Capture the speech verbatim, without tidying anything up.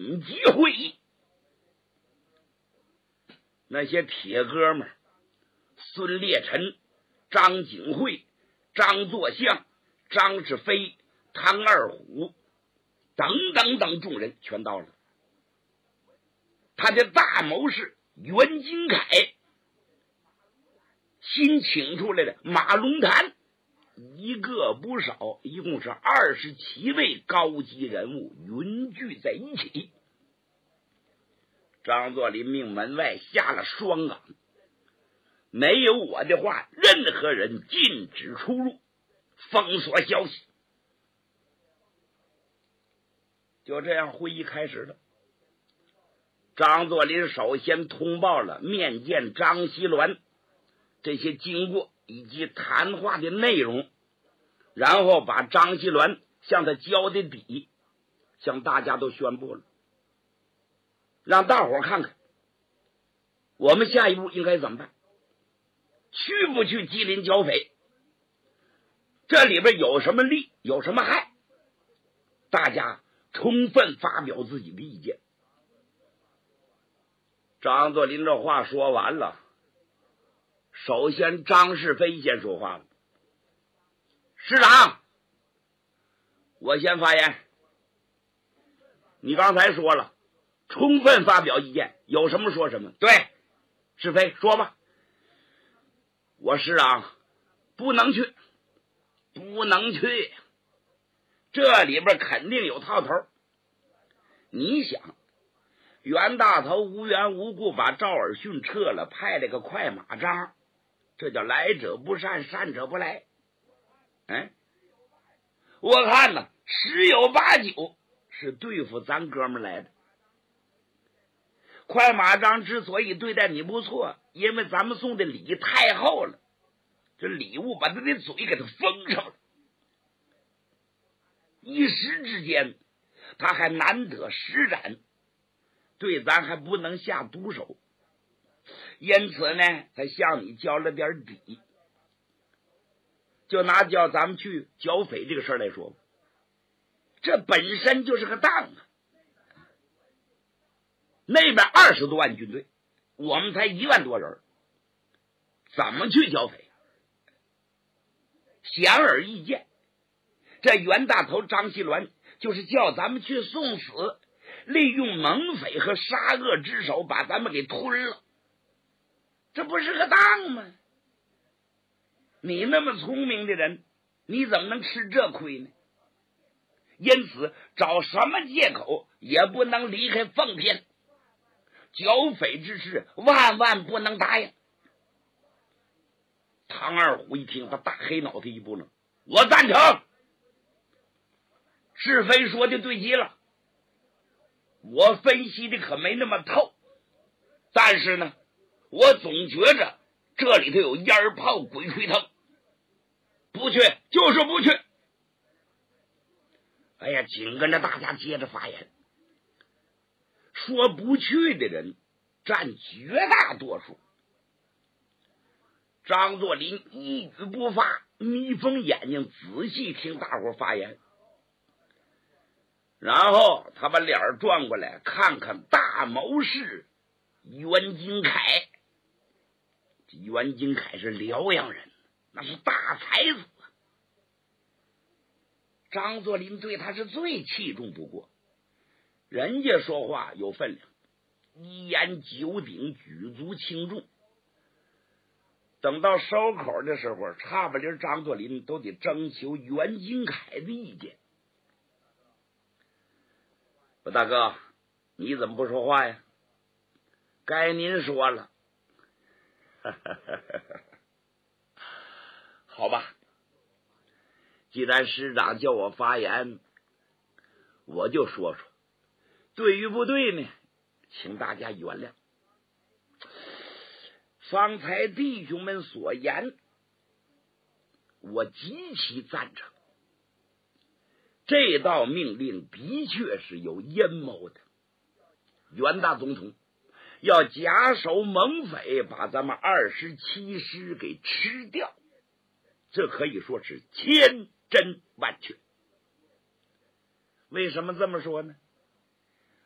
紧急会议。那些铁哥们孙烈臣、张景惠、张作相、张世飞、唐二虎等等等众人全到了。他的大谋士袁金凯新请出来的马龙潭，一个不少，一共是二十七位高级人物云聚在一起。张作霖命门外下了双岗，没有我的话，任何人禁止出入，封锁消息。就这样，会议开始了。张作霖首先通报了面见张锡銮这些经过以及谈话的内容，然后把张锡銮向他交的底向大家都宣布了，让大伙看看我们下一步应该怎么办，去不去吉林剿匪，这里边有什么利有什么害，大家充分发表自己的意见。张作霖这话说完了，首先张世飞先说话了：师长，我先发言。你刚才说了充分发表意见，有什么说什么。对，世飞说吧。我师长不能去，不能去，这里边肯定有套头。你想，袁大头无缘无故把赵尔巽撤了，派了个快马张，这叫来者不善，善者不来。哎，我看呢，十有八九是对付咱哥们来的。快马张之所以对待你不错，因为咱们送的礼太厚了，这礼物把他的嘴给他封上了，一时之间他还难得施展，对咱还不能下毒手，因此呢，他向你交了点底。就拿叫咱们去剿匪这个事儿来说，这本身就是个当啊。那边二十多万军队，我们才一万多人，怎么去剿匪？显而易见，这袁大头张锡銮就是叫咱们去送死，利用蒙匪和杀恶之手把咱们给吞了，这不是个当吗？你那么聪明的人，你怎么能吃这亏呢？因此找什么借口也不能离开奉天，剿匪之事万万不能答应。唐二虎一听，他大黑脑袋一拨弄，我赞成。是非说的对极了，我分析的可没那么透，但是呢，我总觉着这里头有烟炮鬼吹灯，不去就是不去。哎呀，紧跟着大家接着发言，说不去的人占绝大多数。张作霖一语不发，眯缝眼睛仔细听大伙发言，然后他把脸转过来看看大谋士袁金凯。袁金凯是辽阳人，那是大才子，张作霖对他是最器重不过，人家说话有分量，一言九鼎，举足轻重。等到收口的时候，差不离张作霖都得征求袁金凯的意见。我大哥，你怎么不说话呀？该您说了。好吧，既然师长叫我发言，我就说说，对与不对呢，请大家原谅。方才弟兄们所言，我极其赞成。这道命令的确是有阴谋的，袁大总统要假手蒙匪，把咱们二十七师给吃掉，这可以说是千真万确。为什么这么说呢？